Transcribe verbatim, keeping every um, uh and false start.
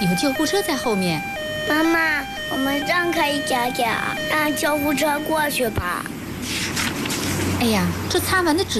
有救护车在后面。 妈妈，我们让开一点点，让救护车过去吧。 哎呀，这擦完的纸